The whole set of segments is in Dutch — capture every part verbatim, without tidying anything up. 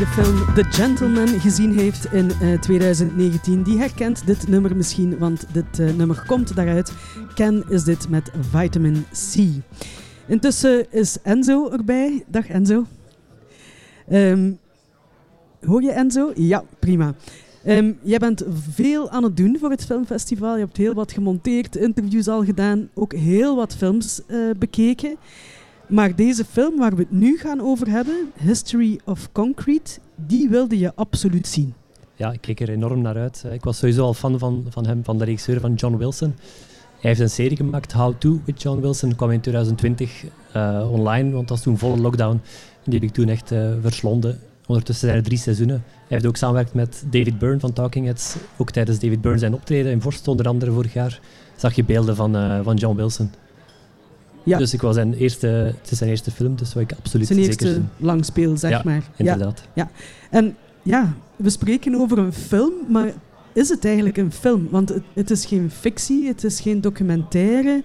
de film The Gentleman gezien heeft in uh, twintig negentien, die herkent dit nummer misschien, want dit uh, nummer komt daaruit. Ken is dit met Vitamin C. Intussen is Enzo erbij. Dag Enzo. Um, hoor je Enzo? Ja, prima. Um, jij bent veel aan het doen voor het filmfestival. Je hebt heel wat gemonteerd, interviews al gedaan, ook heel wat films uh, bekeken. Maar deze film waar we het nu gaan over hebben, History of Concrete, die wilde je absoluut zien. Ja, ik keek er enorm naar uit. Ik was sowieso al fan van, van hem, van de regisseur van John Wilson. Hij heeft een serie gemaakt, How To, with John Wilson. kwam in twintig twintig uh, online, want dat was toen volle lockdown. Die heb ik toen echt uh, verslonden. Ondertussen zijn er drie seizoenen. Hij heeft ook samengewerkt met David Byrne van Talking Heads. Ook tijdens David Byrne zijn optreden in Vorst, onder andere vorig jaar, zag je beelden van, uh, van John Wilson. Ja. Dus ik was zijn eerste, het is zijn eerste film, dus wat ik absoluut zijn zeker eerste zien. langspeel, zeg ja, maar. Inderdaad. Ja, ja. En ja, we spreken over een film, maar is het eigenlijk een film? Want het, het is geen fictie, het is geen documentaire.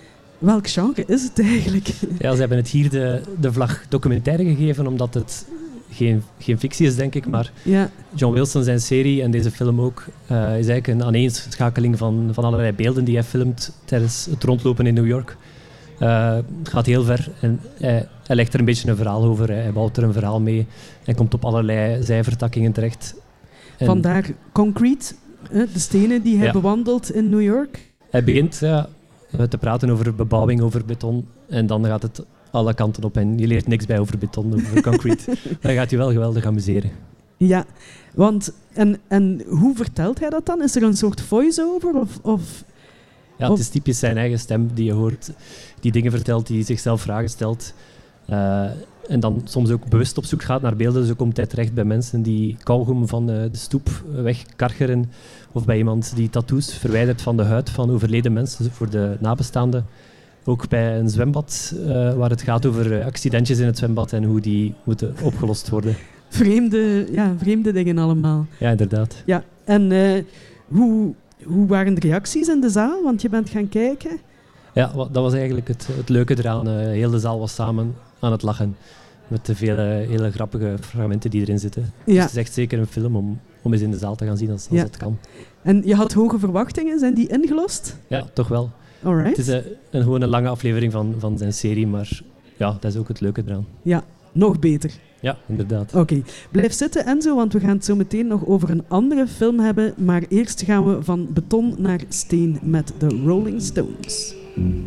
Welk genre is het eigenlijk? Ja, ze hebben het hier de, de vlag documentaire gegeven, omdat het geen, geen fictie is, denk ik. Maar ja. John Wilson, zijn serie en deze film ook, uh, is eigenlijk een aaneenschakeling van, van allerlei beelden die hij filmt tijdens het rondlopen in New York. Uh, het gaat heel ver en hij, hij legt er een beetje een verhaal over. Hij bouwt er een verhaal mee en komt op allerlei zijvertakkingen terecht. En vandaar Concrete, de stenen die hij ja. bewandelt in New York. Hij begint ja, te praten over bebouwing, over beton en dan gaat het alle kanten op en je leert niks bij over beton, over concrete. Dan gaat je wel geweldig amuseren. Ja, want en, en hoe vertelt hij dat dan? Is er een soort voice-over of... of Ja, het is typisch zijn eigen stem die je hoort, die dingen vertelt, die zichzelf vragen stelt. Uh, en dan soms ook bewust op zoek gaat naar beelden. Zo komt hij terecht bij mensen die kauwgom van uh, de stoep wegkargeren. Of bij iemand die tattoos verwijdert van de huid van overleden mensen voor de nabestaanden. Ook bij een zwembad, uh, waar het gaat over accidentjes in het zwembad en hoe die moeten opgelost worden. Vreemde, ja, vreemde dingen allemaal. Ja, inderdaad. Ja, en uh, hoe... Hoe waren de reacties in de zaal? Want je bent gaan kijken. Ja, dat was eigenlijk het, het leuke eraan. Uh, heel de zaal was samen aan het lachen. Met de vele hele grappige fragmenten die erin zitten. Ja. Dus het is echt zeker een film om, om eens in de zaal te gaan zien als, als ja. dat kan. En je had hoge verwachtingen. Zijn die ingelost? Ja, toch wel. Alright. Het is een, een, gewoon een lange aflevering van, van zijn serie, maar ja, dat is ook het leuke eraan. Ja, nog beter. Ja, inderdaad. Oké, okay. Blijf zitten Enzo, want we gaan het zo meteen nog over een andere film hebben. Maar eerst gaan we van beton naar steen met de Rolling Stones.